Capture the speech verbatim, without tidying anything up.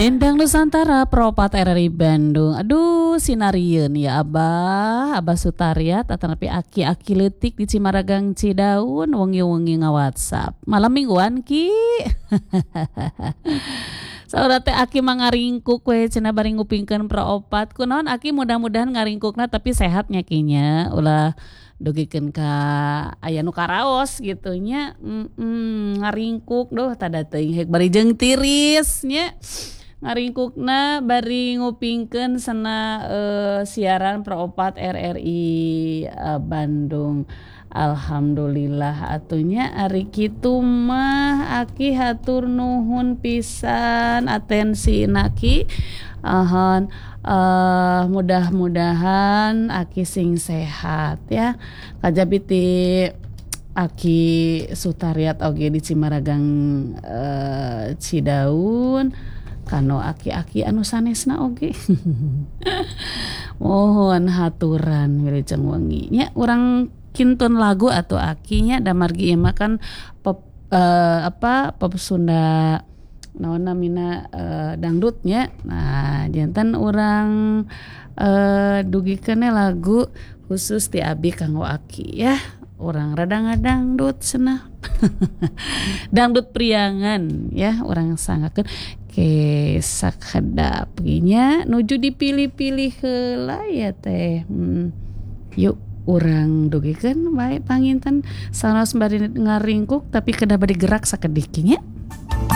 Dendang Nusantara Propat R R I Bandung. Aduh sinarieun ya Abah Abah Sutariat atanapi aki-aki leutik di Cimaragang Cidaun wengi-wengi nga-WhatsApp malam mingguan ki. Saudara teh aki mangaringkuk we cenah bari ngupingkeun Proopat kunaon aki mudah-mudahan ngaringkukna tapi sehatnya kinya ulah dugikeun ka aya nu karaos gitu nya. Mm-mm, ngaringkuk doh tada teuing hek bari jeung tiris nya. Ngaringkukna bari ngupingkeun sana uh, siaran Proopat R R I uh, Bandung. Alhamdulillah atunya ari kitu mah aki hatur nuhun pisan atensi naki. Ahon uh, mudah-mudahan aki sing sehat ya. Kajabi ti Aki Sutariat oge di Cimaragang uh, Cidaun kano aki-aki anu sanesna oge. Mohon haturan wilujeng wengi nya urang kintun lagu atau akinya da margi ieu kan pop uh, apa pop Sunda naon namina uh, dangdutnya. Nah janten urang uh, dugikeun lagu khusus ti abi kanggo aki ya. Orang rada ngadangdut cenah. Dangdut priangan ya orang sangakeun ke sakadap nya nuju dipilih-pilih heula ya teh. Hmm. Yuk urang dugikeun bae panginten sanes bari ngaringkuk tapi kedah bari gerak sakedik nya.